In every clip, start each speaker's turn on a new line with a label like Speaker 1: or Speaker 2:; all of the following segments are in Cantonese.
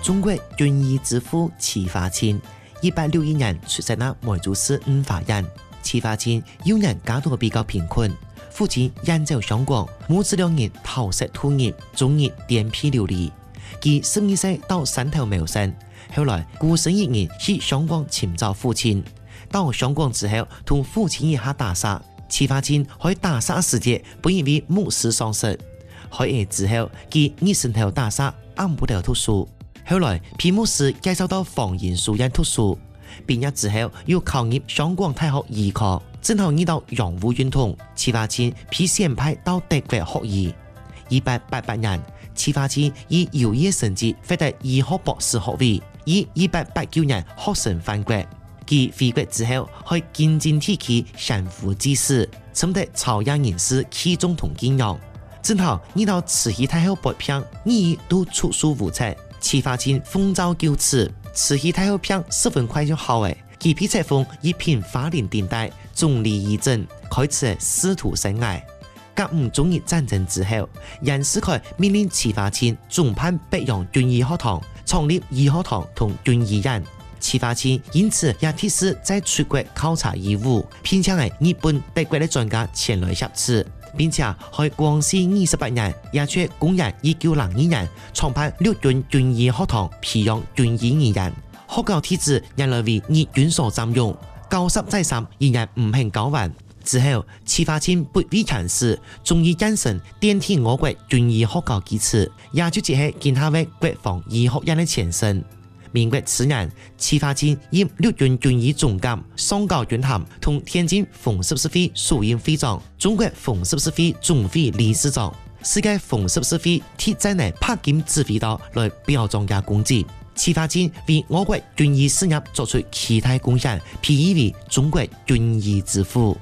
Speaker 1: 中国军医之父齐发清，1861年出生喺梅州市五华人。齐发清幼年家庭比較貧困，父親遠走香港，母子兩人投身土業，終日顛沛流離。佢12歲到汕頭謀生，後來孤身一人去香港尋找父親。到香港之後，同父親一下打殺。齊發清喺打殺時節，本以為母死喪失。開業之後，佢一身頭打殺，按不了讀書。後來被牧師介紹到黃仁書院讀書。畢業之後，又考入香港大學醫科，正好遇到洋務運動，齊發清被選派到德國學醫。1888年，齊發清以優異成績獲得醫學博士學位，以1889年學成返國。佢回國之後，喺建政體系相夫濟世，尋得朝野人士器重同敬仰。正好遇到慈禧太后被騙，二都出書無策，齊發清奉詔就辭。慈禧太后騙10分快就好誒，佢被冊封一品花翎帝大，總理義正，開始仕途生涯。甲午中日戰爭之後，袁世凱命令齊發清重辦北洋軍醫學堂，創立醫學堂同軍醫院。齊發清因此也提示在出國考察義務，並且係日本、德國的專家前來協助，並且喺光緒28年，也在公元1902年創辦陸軍軍醫學堂，培養軍醫人員。學校體制原來為日軍所佔用，90再3仍然唔肯搞完。之後，齊發清不畏強勢，終於建成奠定我國軍醫學校基礎，也就即係今下嘅國防醫學院的前身。民國次年，齊發清任陸軍軍醫總監、上校軍銜同天津縫繡師會屬任會長、中國縫繡師會總會理事長。世界縫繡師會貼在內柏金指揮道來表彰嘅功績。齊發清為我國軍醫事業作出巨大貢獻，被譽為中國軍醫之父。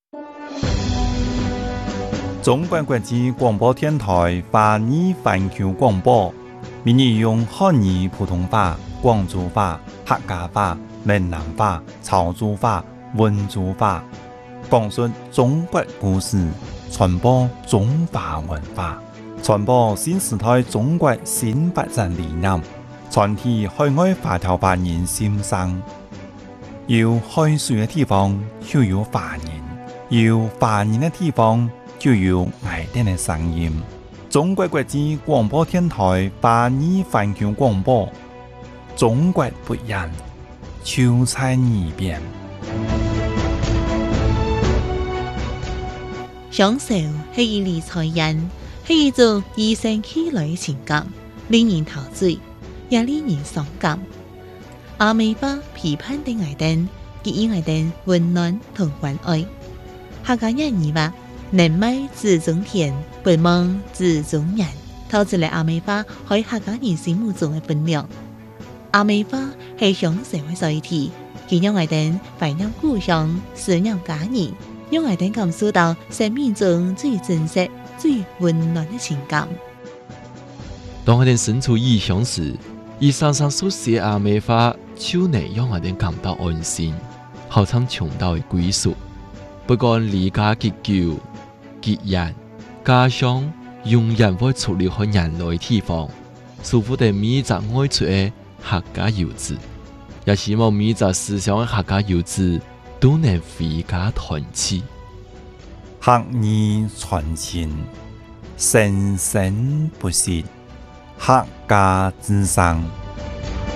Speaker 2: 中國國際廣播電台華語環球廣播，每日用漢語、普通話、廣州話、客家話、閩南話、潮州話、溫州話，講述中國故事，傳播中華文化，傳播新時代中國新發展理念，傳遞海外華僑華人心聲。有海水嘅地方就有華人，有華人嘅地方就有愛人嘅聲音。中國國際廣播電台華語環球廣播，中國不一樣，就在耳邊。
Speaker 3: 享受係一類財人，係一種與生俱來嘅情感，令人陶醉，也令人傷感。阿美巴批判的愛人，給予愛人溫暖同關愛。客家人語話：能賣子中田，不忘子中人。透出嚟阿美巴喺客家人心目中嘅分量。阿美巴係享受嘅載體，佢讓愛人懷念故鄉，思念家人，讓愛人感受到生命中最真實、最溫暖嘅情感。
Speaker 4: 當我哋身處異鄉時，以常常書寫阿美巴，就能讓我哋感到安心，好像尋到嘅歸屬。不管離家幾久、幾遠，家鄉永遠會出離開人類地方。祝福的每一隻愛出嘅客家遊子，也希望每一隻思鄉嘅客家遊子都能回家團聚。
Speaker 2: 客語傳情，生生不息，客家之聲。